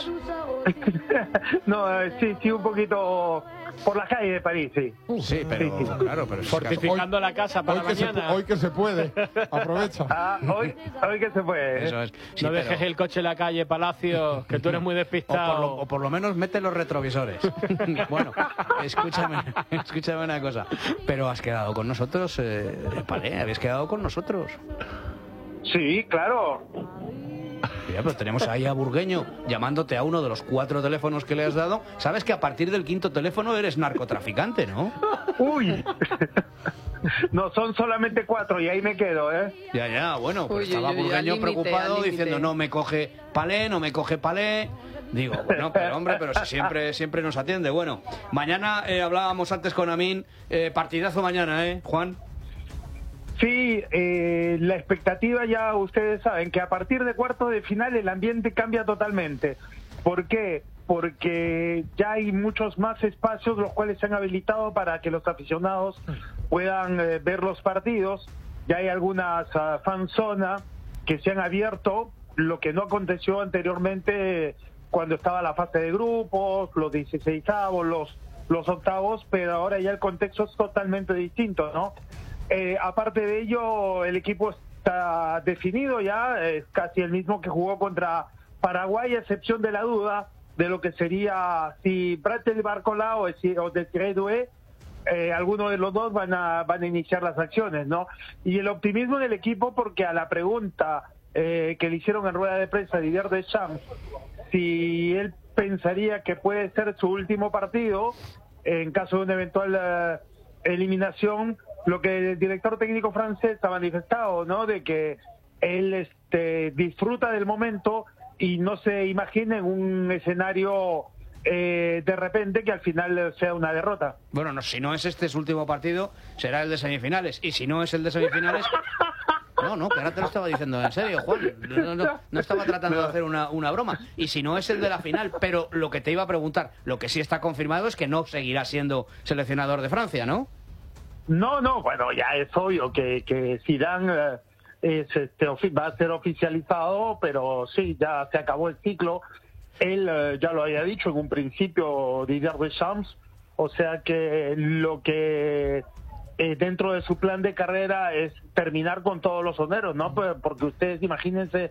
No, eh, sí, sí, un poquito por la calle de París, sí. Sí, pero Sí, sí. claro, pero es que- Fortificando la casa para Hoy que, se, mañana. pu- hoy que se puede. Aprovecha. Ah, hoy, hoy que se puede. Eso ¿eh? es. Sí, no pero- dejes el coche en la calle, Palacio, que tú eres muy o, por despistado. lo, o por lo menos mete los retrovisores. Bueno, escúchame, escúchame una cosa. Pero has quedado con nosotros, eh, Palé, habéis quedado con nosotros. Sí, claro. Mira, pero tenemos ahí a Burgueño llamándote a uno de los cuatro teléfonos que le has dado. Sabes que a partir del quinto teléfono eres narcotraficante, ¿no? Uy. No, son solamente cuatro y ahí me quedo, ¿eh? Ya, ya, bueno, pues Uy, estaba uy, uy, Burgueño al límite, preocupado al límite. diciendo no me coge Palé, no me coge Palé. Digo, bueno, pero hombre, pero si siempre, siempre nos atiende. Bueno, mañana eh, hablábamos antes con Amin, eh, partidazo mañana, ¿eh, Juan? Sí, eh, la expectativa ya ustedes saben que a partir de cuartos de final el ambiente cambia totalmente. ¿Por qué? Porque ya hay muchos más espacios los cuales se han habilitado para que los aficionados puedan eh, ver los partidos. Ya hay algunas uh, fanzonas que se han abierto, lo que no aconteció anteriormente cuando estaba la fase de grupos, los dieciseisavos, los, los octavos, pero ahora ya el contexto es totalmente distinto, ¿no? Eh, aparte de ello, el equipo está definido ya, es casi el mismo que jugó contra Paraguay, a excepción de la duda de lo que sería si Bratel Barcola o, si, o Desiré Doué, eh, alguno de los dos van a, van a iniciar las acciones, ¿no? Y el optimismo del equipo, porque a la pregunta eh, que le hicieron en rueda de prensa a Didier Deschamps, si él pensaría que puede ser su último partido, en caso de una eventual eh, eliminación, lo que el director técnico francés ha manifestado, ¿no? De que él este, disfruta del momento y no se imagina en un escenario eh, de repente que al final sea una derrota. Bueno, no, si no es este su último partido, será el de semifinales. Y si no es el de semifinales, no, no, que ahora te lo estaba diciendo en serio, Juan. No, no, no estaba tratando de hacer una, una broma. Y si no es el de la final, pero lo que te iba a preguntar, lo que sí está confirmado es que no seguirá siendo seleccionador de Francia, ¿no? No, no, bueno, ya es obvio que, que Zidane eh, es, este, ofi- va a ser oficializado, pero sí, ya se acabó el ciclo. Él eh, ya lo había dicho en un principio, Didier Deschamps, o sea que lo que eh, dentro de su plan de carrera es terminar con todos los honores, ¿no? Pues, porque ustedes imagínense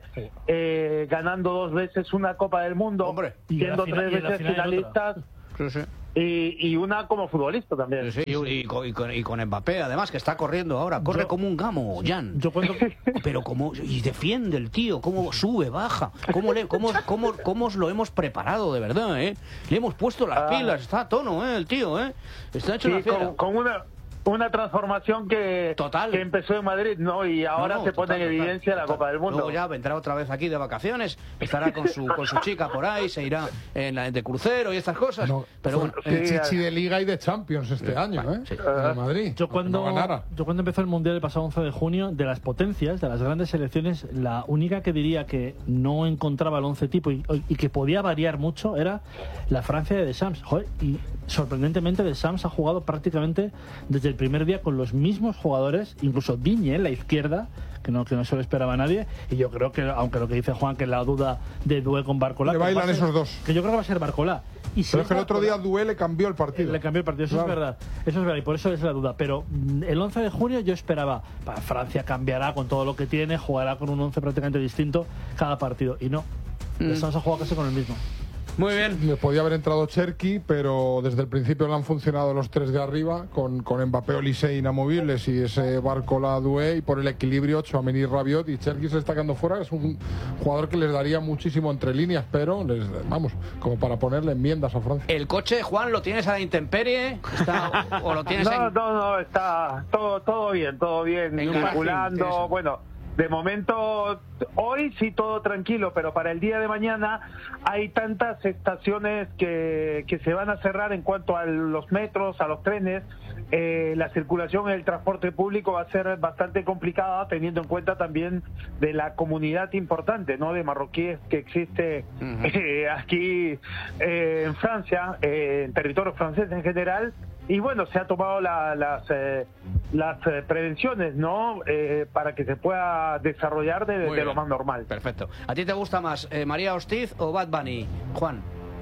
eh, ganando dos veces una Copa del Mundo, Hombre. siendo Y en la tres final- y en la veces final finalistas. Sí, sí. Y, y una como futbolista también. Sí, sí, y, y con, y con- y con Mbappé, además, que está corriendo ahora. Corre Yo- como un gamo, Jan. Yo cuando, Pero como... Y defiende el tío, cómo sube, baja. Cómo, le, cómo, cómo, cómo os lo hemos preparado, de verdad, ¿eh? Le hemos puesto las Ah. pilas, está a tono, ¿eh? El tío, ¿eh? Está hecho Sí, una fiera. con, con una una transformación que, Total. que empezó en Madrid, ¿no? Y ahora No, no, se pone total, en total, evidencia la total. Copa del Mundo. Luego ya vendrá otra vez aquí de vacaciones, estará con su con su chica por ahí, se irá en la, de crucero y estas cosas. No, pero fue bueno, el sí, chichi de Liga y de Champions este año, ¿eh? sí. En el Madrid. Yo aunque cuando, no ganara. yo cuando empezó el Mundial el pasado once de junio, de las potencias, de las grandes selecciones, la única que diría que no encontraba el once tipo y, y que podía variar mucho era la Francia de Deschamps. Joder, y sorprendentemente Deschamps ha jugado prácticamente desde el primer día con los mismos jugadores, incluso Digne en la izquierda, que no, que no se lo esperaba a nadie, y yo creo que, aunque lo que dice Juan, que la duda de Doué con Barcola... Le que va bailan a ser- esos dos. Que yo creo que va a ser Barcola. Y si Pero es que el otro Barcola- día Doué le cambió el partido. le cambió el partido, eso Claro. es verdad. Eso es verdad, y por eso es la duda. Pero mm, el once de junio yo esperaba, pa, Francia cambiará con todo lo que tiene, jugará con un once prácticamente distinto cada partido. Y no, Mm. Deschamps ha jugado casi con el mismo. muy bien. Me podía haber entrado Cherki, pero desde el principio le han funcionado los tres de arriba, con, con Mbappé, Olise inamovibles y ese Barcola Doué, y por el equilibrio Tchouaméni, Rabiot, y Cherki se está quedando fuera. Es un jugador que les daría muchísimo entre líneas, pero les, vamos, como para ponerle enmiendas a Francia. ¿El coche, Juan, lo tienes a la intemperie? Está- ¿O lo tienes No, en...? no, no, está todo todo bien, todo bien, En garaje, circulando. eso. Bueno, de momento, hoy sí todo tranquilo, pero para el día de mañana hay tantas estaciones que, que se van a cerrar en cuanto a los metros, a los trenes. Eh, la circulación en el transporte público va a ser bastante complicada, teniendo en cuenta también de la comunidad importante, ¿no?, de marroquíes que existe Ujú. eh, aquí eh, en Francia, eh, en territorio francés en general. Y bueno, se ha tomado la- las eh, las eh, prevenciones, ¿no?, eh, para que se pueda desarrollar de, Muy de lo bien. más normal. Perfecto. ¿A ti te gusta más eh, María Hostiz o Bad Bunny, Juan?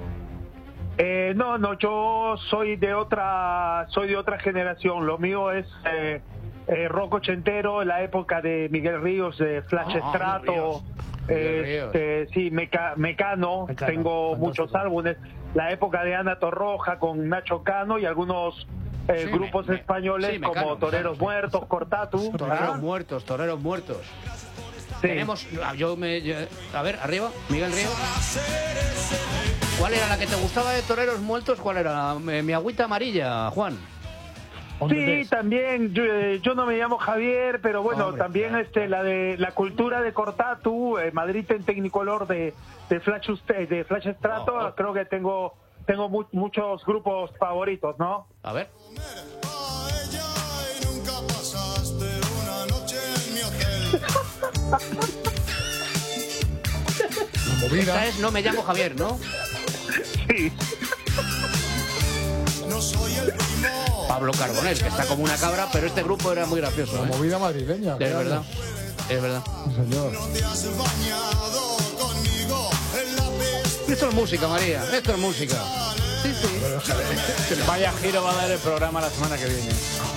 Eh, no, no, yo soy de otra, soy de otra generación. Lo mío es eh, eh, rock ochentero, la época de Miguel Ríos, de Flash Ah, Strato, Miguel Ríos. Miguel Ríos. este, sí, Meca- Mecano, Mecano, tengo fantástico. muchos álbumes. La época de Ana Torroja con Nacho Cano y algunos eh, Sí, grupos me- me- españoles sí, Mecano, como Toreros Mecano. Muertos, Cortatu. Toreros ¿ah? muertos, toreros muertos. Sí. Tenemos... ah, Yo me... yo- a ver, arriba, Miguel Ríos. ¿Cuál era la que te gustaba de toreros muertos? ¿Cuál era? Eh, Mi agüita amarilla, Juan. On the Sí, best. también. Yo, eh, yo no me llamo Javier, pero bueno, Hombre, también claro, este la de la cultura de Cortatu, eh, Madrid en Technicolor de de Flash Usted- de Flash Strato. Oh, oh. Creo que tengo tengo mu- muchos grupos favoritos, ¿no? A ver. Y nunca pasaste una noche en mi hotel. La movida. Esta es No me llamo Javier, ¿no? Sí. No soy el primo. Pablo Carbonell, que está como una cabra, pero este grupo era muy gracioso, La ¿eh? movida madrileña. Es claro. verdad, es verdad. Sí, señor. Te has bañado conmigo en la peste. Esto es música, María, esto es música. Sí, sí. Vaya giro va a dar el programa la semana que viene.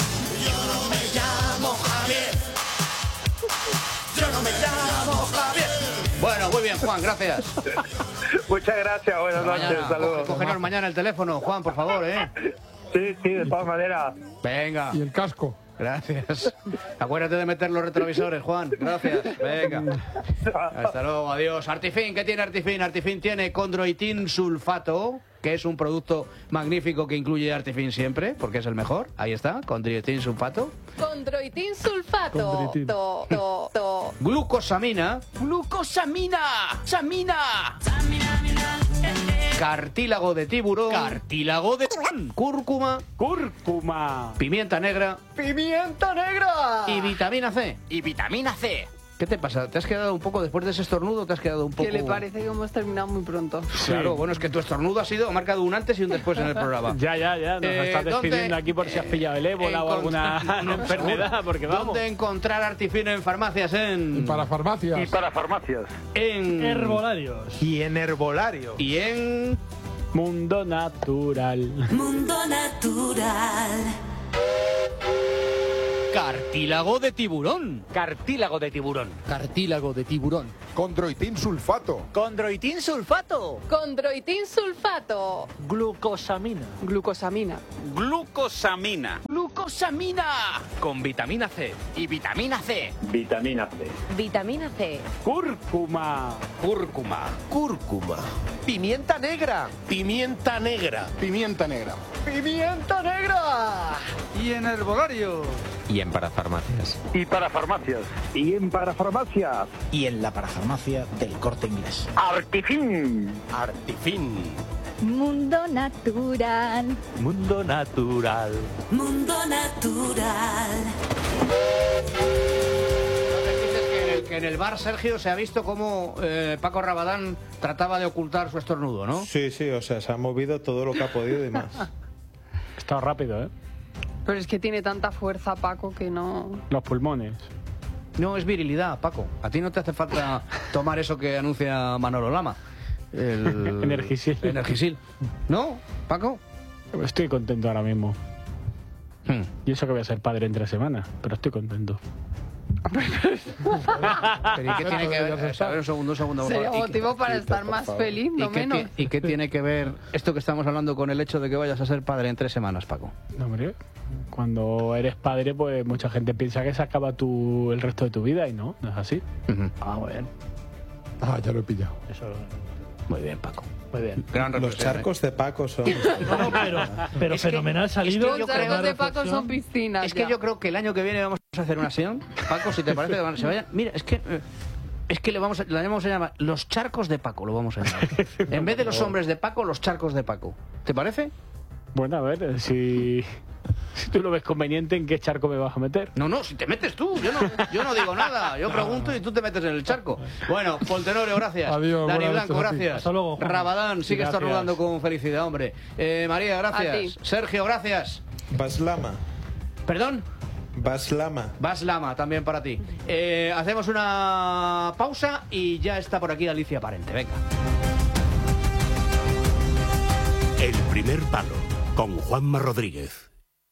Bueno, muy bien, Juan, gracias. Muchas gracias. Buenas noches. Mañana, Saludos. cógenos mañana el teléfono, Juan, por favor, ¿eh? Sí, sí, de todas maneras. Venga, Y el casco. gracias. Acuérdate de meter los retrovisores, Juan. Gracias. Venga. Hasta luego, adiós. Artifin, ¿qué tiene Artifin? Artifin tiene condroitin sulfato, que es un producto magnífico que incluye Artifin siempre, porque es el mejor. Ahí está, condroitin sulfato. Condroitin sulfato. Condroitin. To, to, to. Glucosamina. ¡Glucosamina! ¡Samina! Cartílago de tiburón. Cartílago de cúrcuma. Cúrcuma. Pimienta negra. ¡Pimienta negra! Y vitamina C. Y vitamina C. ¿Qué te pasa? ¿Te has quedado un poco, después de ese estornudo, te has quedado un poco...? Que le parece que hemos terminado muy pronto. Claro, bueno, es que tu estornudo ha sido, ha marcado un antes y un después en el programa. Ya, ya, ya. Nos Eh, estás despidiendo ¿dónde- aquí por si has pillado el ébola o alguna enfermedad, porque vamos. ¿Dónde encontrar Artifino en farmacias? En... Y para farmacias. Y para farmacias. En... Herbolarios. Y en herbolario. Y en... Mundo natural. Mundo natural. Cartílago de tiburón. Cartílago de tiburón. Cartílago de tiburón. Condroitín sulfato. Condroitín sulfato. Condroitín sulfato. Glucosamina. Glucosamina. Glucosamina. Glucosamina. Con vitamina C. Y vitamina C. Vitamina C. Vitamina C. Cúrcuma. Cúrcuma. Cúrcuma. Pimienta negra. Pimienta negra. Pimienta negra. ¡Pimienta negra! Y en herbolario. Y en parafarmacias. Y para farmacias. Y en parafarmacias. Y en la parafarmacia del Corte Inglés. Artifin. Artifin. Mundo natural. Mundo natural. Mundo natural. Dices que en el, que en el bar, Sergio, se ha visto cómo eh, Paco Rabadán trataba de ocultar su estornudo, ¿no? Sí, sí, o sea, se ha movido todo lo que ha podido y más. Está rápido, ¿eh? Pero es que tiene tanta fuerza, Paco, que no... Los pulmones. No, es virilidad, Paco. A ti no te hace falta tomar eso que anuncia Manolo Lama. El... Energisil. Energisil. ¿No, Paco? Estoy contento ahora mismo. Hmm. Y eso que voy a ser padre en tres semanas, pero estoy contento. Pero ¿y qué tiene que ver? A ver, un segundo, un segundo. por Sería favor. ¿Y qué- motivo para estar más feliz, ¿Y no qué, menos. ti- ¿Y qué tiene que ver esto que estamos hablando con el hecho de que vayas a ser padre en tres semanas, Paco? No, hombre, cuando eres padre, pues mucha gente piensa que se acaba tu, el resto de tu vida y no, no es así. Ah, muy bien. Ah, ya lo he pillado. Eso, Muy bien, Paco. muy bien. Gran Los reflexión, charcos de Paco son... No, no, pero, pero Es que- fenomenal salido. es que yo Los creo- charcos de Paco reflexión. son piscinas. ¿eh? Es que ya. yo creo que el año que viene vamos a hacer una sesión, Paco, si te parece, que se vayan. Mira, es que eh, es que le vamos a, la vamos a llamar los charcos de Paco, lo vamos a llamar. En vez de los hombres de Paco, los charcos de Paco. ¿Te parece? Bueno, a ver, si, si tú lo ves conveniente, ¿en qué charco me vas a meter? No, no, si te metes tú, yo no, yo no digo nada, yo pregunto y tú te metes en el charco. Bueno, Poltenorio, gracias. Adiós, Dani buenas Blanco, noches a ti. gracias. Hasta luego, Juan. Rabadán, sigue Gracias. estornudando con felicidad, hombre. Eh, María, A gracias. ti. Sergio, gracias. Baslama. ¿Perdón? Baslama. Vas Lama, también para ti. Eh, hacemos una pausa y ya está por aquí Alicia Parente. Venga. El primer palo con Juanma Rodríguez.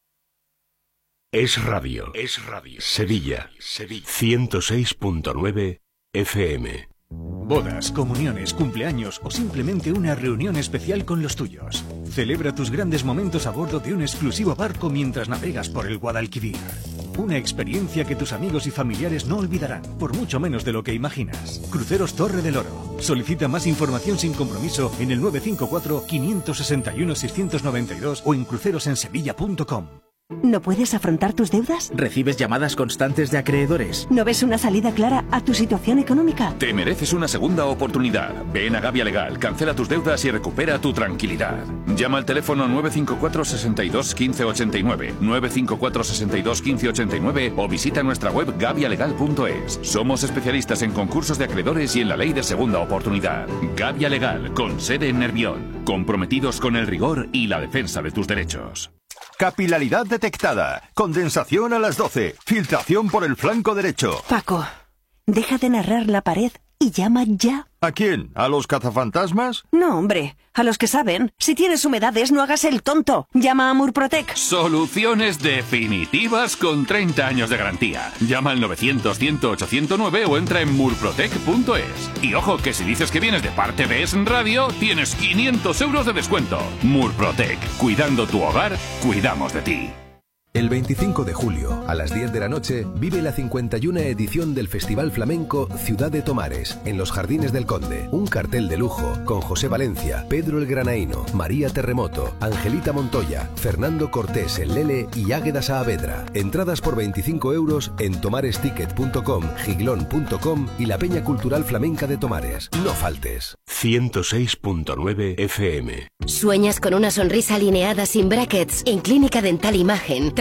Es radio. Es radio. Sevilla. Sevilla. ciento seis punto nueve F M. Bodas, comuniones, cumpleaños o simplemente una reunión especial con los tuyos. Celebra tus grandes momentos a bordo de un exclusivo barco mientras navegas por el Guadalquivir. Una experiencia que tus amigos y familiares no olvidarán, por mucho menos de lo que imaginas. Cruceros Torre del Oro. Solicita más información sin compromiso en el nueve cinco cuatro, cinco seis uno, seis nueve dos o en crucerosensevilla punto com. ¿No puedes afrontar tus deudas? ¿Recibes llamadas constantes de acreedores? ¿No ves una salida clara a tu situación económica? Te mereces una segunda oportunidad. Ven a Gavia Legal, cancela tus deudas y recupera tu tranquilidad. Llama al teléfono nueve cinco cuatro, seis dos, uno cinco ocho nueve, nueve cinco cuatro, seis dos, uno cinco ocho nueve o visita nuestra web gavia legal punto es. Somos especialistas en concursos de acreedores y en la ley de segunda oportunidad. Gavia Legal, con sede en Nervión. Comprometidos con el rigor y la defensa de tus derechos. Capilaridad detectada. Condensación a las doce. Filtración por el flanco derecho. Paco, deja de narrar la pared y llama ya. ¿A quién? ¿A los cazafantasmas? No, hombre, a los que saben. Si tienes humedades, no hagas el tonto. Llama a Murprotec. Soluciones definitivas con treinta años de garantía. Llama al novecientos, cien, ocho cero nueve o entra en murprotec punto es. Y ojo, que si dices que vienes de parte de Es Radio, tienes quinientos euros de descuento. Murprotec. Cuidando tu hogar, cuidamos de ti. El veinticinco de julio, a las diez de la noche, vive la cincuenta y una edición del Festival Flamenco Ciudad de Tomares, en los Jardines del Conde. Un cartel de lujo, con José Valencia, Pedro el Granaíno, María Terremoto, Angelita Montoya, Fernando Cortés el Lele y Águeda Saavedra. Entradas por veinticinco euros en tomaresticket punto com, giglón punto com y la Peña Cultural Flamenca de Tomares. No faltes. ciento seis punto nueve F M. ¿Sueñas con una sonrisa alineada sin brackets? En Clínica Dental Imagen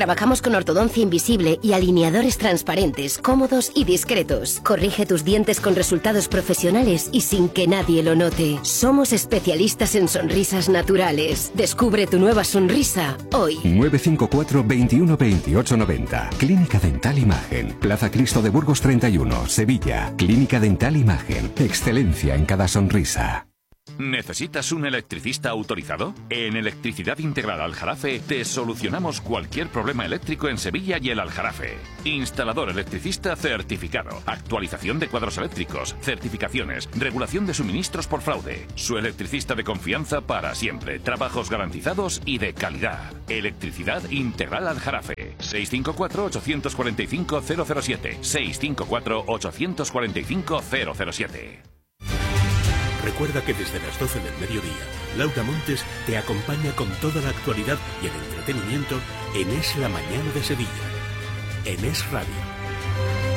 Trabajamos con ortodoncia invisible y alineadores transparentes, cómodos y discretos. Corrige tus dientes con resultados profesionales y sin que nadie lo note. Somos especialistas en sonrisas naturales. Descubre tu nueva sonrisa hoy. nueve cinco cuatro, veintiuno, veintiocho, noventa. Clínica Dental Imagen. Plaza Cristo de Burgos treinta y uno, Sevilla. Clínica Dental Imagen. Excelencia en cada sonrisa. ¿Necesitas un electricista autorizado? En Electricidad Integral Aljarafe te solucionamos cualquier problema eléctrico en Sevilla y el Aljarafe. Instalador electricista certificado, actualización de cuadros eléctricos, certificaciones, regulación de suministros por fraude. Su electricista de confianza para siempre, trabajos garantizados y de calidad. Electricidad Integral Aljarafe. seis cinco cuatro, ocho cuatro cinco, cero cero siete. seis cinco cuatro, ocho cuatro cinco, cero cero siete. Recuerda que desde las doce del mediodía, Laura Montes te acompaña con toda la actualidad y el entretenimiento en Es la Mañana de Sevilla, en Es Radio.